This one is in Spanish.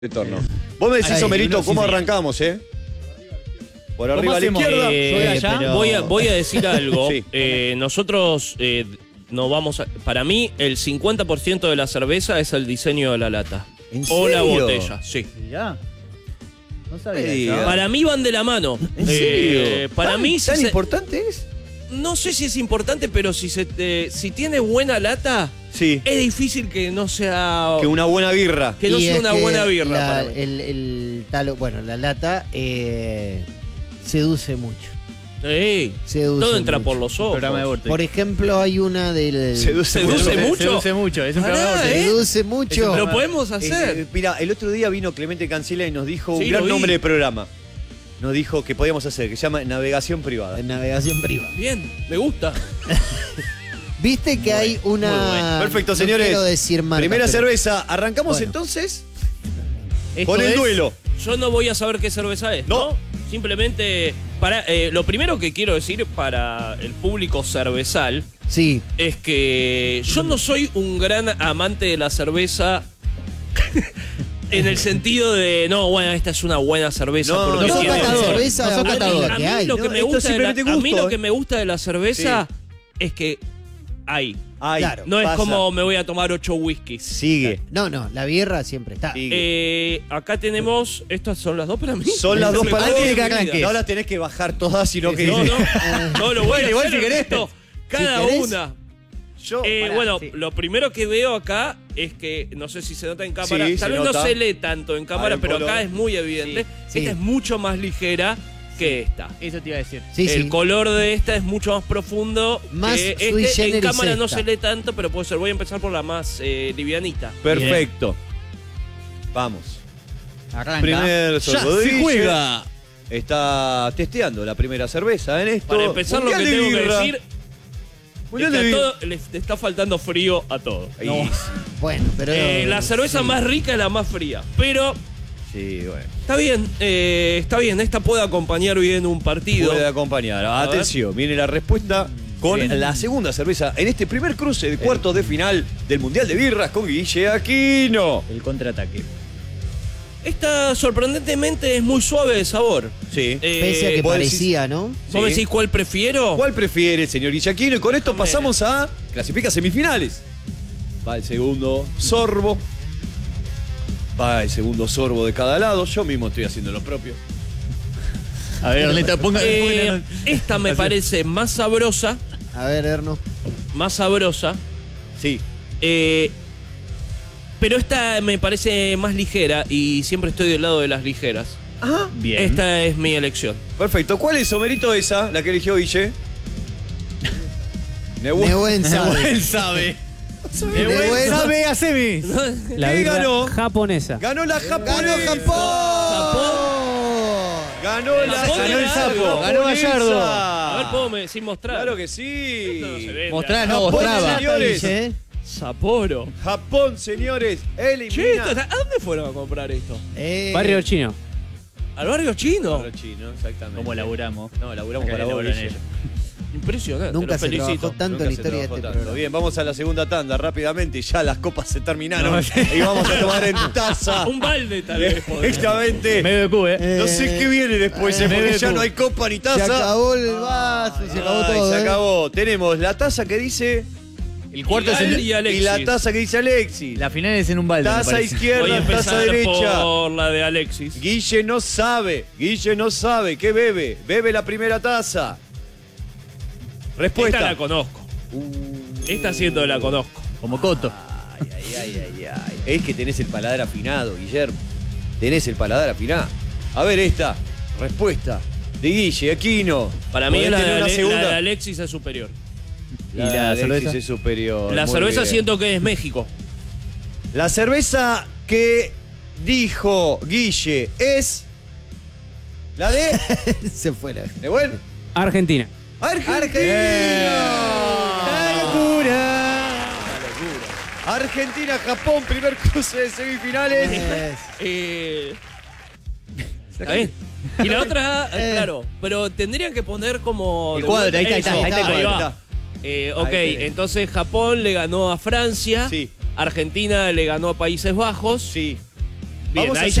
de torno. Vos me decís, Homerito, ¿cómo arrancamos, Por arriba a la izquierda. Voy a decir algo. Sí. Nosotros no vamos a... Para mí, el 50% de la cerveza es el diseño de la lata. ¿En O la serio? botella, sí. Ya. No Me sabía diga. eso. Para mí van de la mano. ¿En serio? Para mí... ¿Tan si se- importante es? No sé si es importante, pero si tiene buena lata, Sí. es difícil que no sea... Que una buena birra. que no Y sea es una que buena birra la- para mí. el talo, bueno, la lata seduce mucho. Todo entra mucho. por los ojos. Programa de Vortex. Por ejemplo, hay una del... Seduce Seduce mucho. mucho. Seduce mucho. Es un programa de Pará, Vortex. Seduce mucho. Lo podemos hacer. Mira, el otro día vino Clemente Cancela y nos dijo Sí, un gran lo vi. nombre de programa. Nos dijo que podíamos hacer, que se llama Navegación Privada. En navegación privada. Bien, me gusta. Viste que hay una... Perfecto, no señores. quiero decir marca, Primera pero- cerveza. ¿Arrancamos Bueno. entonces? Esto Con el es- duelo. Yo no voy a saber qué cerveza es, ¿no? Simplemente, lo primero que quiero decir para el público cervezal Sí. es que yo no soy un gran amante de la cerveza en el sentido de, no, bueno, esta es una buena cerveza. No, porque No sos tiene- catador, cerveza, No sos a mí catador. la A que mí hay. lo que No, me esto gusta de la, simplemente a mí gusto, lo que me gusta de la cerveza es que hay. Ay, Claro. No es pasa. como me voy a tomar 8 whiskies. Sigue. No, la birra siempre está. Sigue. Acá tenemos, estas son las dos para mí. Son las dos para Antes de vos. que arranques. No las tenés que bajar todas, sino que... No, no, no lo voy Bueno, a igual hacer, si querés. Ernesto. Cada Si querés. una. Yo... Pará, Bueno, sí. lo primero que veo acá es que, no sé si se nota en cámara, Sí, tal se vez nota. no se lee tanto en cámara, el pero color. acá es muy evidente. Sí. Esta es mucho más ligera que esta. Eso te iba a decir. Sí, El sí. color de esta es mucho más profundo. Más que sui en generis cámara no esta. se lee tanto, pero puede ser. Voy a empezar por la más livianita. Perfecto. Vamos. Arranca. Primer Ya sorbo de se Guille. juega. Está testeando la primera cerveza en esto. Para empezar, lo que Mundial de tengo que birra. decir Mundial es de que a birra. todo le está faltando frío a todo. Ahí No. sí. Bueno, pero... La cerveza sí. más rica es la más fría. Pero Sí, bueno. está bien. Esta puede acompañar bien un partido. Puede acompañar. A ver. Atención, viene la respuesta con Bien. la segunda cerveza en este primer cruce de cuartos de final del Mundial de Birras con Guille Aquino. El contraataque. Esta sorprendentemente es muy suave de sabor. Sí. Pese a que vos decís- parecía, ¿no? ¿Vos me decís cuál prefiero? ¿Cuál prefiere el señor Guille Aquino? Y con esto Hombre. pasamos a clasifica semifinales. Va el segundo sorbo. Va el segundo sorbo de cada lado. Yo mismo estoy haciendo lo propio. A ver, Ernesto, ponga. Esta me parece más sabrosa. A ver, Erno. Más sabrosa. Sí. Pero esta me parece más ligera y siempre estoy del lado de las ligeras. Ajá. Bien. Esta es mi elección. Perfecto. ¿Cuál es, Homerito, esa? La que eligió Guille. Nehuen sabe. Él sabe. Nehuen Sabe, haceme. La ¿Qué ganó? japonesa. Ganó la ¡Ganó japonesa. Japón! Ganó la Japón ganó el sapo, japonesa. ganó Gallardo. A ver, ¿puedo sin mostrar? Claro que sí. Esto no se ve. Mostrá, no, Japón, mostraba. señores. ¿Eh? Saporo. Japón, señores, Che, elimina. ¿a dónde fueron a comprar esto? Barrio chino. ¿Al barrio chino? Barrio chino, exactamente. ¿Cómo laburamos? No, laburamos Acá para vos, laburan Guille. ellos. Impresionante, Nunca lo se felicito. trabajó tanto Nunca en la se historia de trabajó este tanto. programa. Bien, vamos a la segunda tanda rápidamente y ya las copas se terminaron. No, y vamos a tomar en taza. Un balde tal vez. podría. Exactamente. Medio de Q, No sé qué viene después, Eh, porque medio ya Q. no hay copa ni Se taza. acabó el vaso y se acabó Ay, todo. se ¿eh? acabó. Tenemos la taza que dice. El cuarto es Y el. y Alexis. Y la taza que dice Alexis. La final es en un balde. me Taza parece. Voy a izquierda, taza empezar derecha. por la de Alexis. Guille no sabe. Guille no sabe. ¿Qué bebe? Bebe la primera taza. Esta Respuesta. la conozco. Esta siento la conozco. Como Coto. Ay. Es que tenés el paladar afinado, Guillermo. Tenés el paladar afinado. A ver esta. Respuesta de Guille Aquino. Para mí ¿Podés la tener de, una la segunda? de Alexis es superior. ¿Y la de Alexis cerveza? es superior. La muy cerveza bien. siento que es México. La cerveza que dijo Guille es la de... Se fue la... ¿De vuelta? Argentina. Argentina, Japón, primer cruce de semifinales. ¿Está bien? Y la otra, claro, pero tendrían que poner como... El de cuadro, vuelta ahí está, eso. ahí está el Ahí cuadro. va. Ok, Ahí tenés. entonces Japón le ganó a Francia. Sí. Argentina le ganó a Países Bajos. Sí. Bien, Vamos a ahí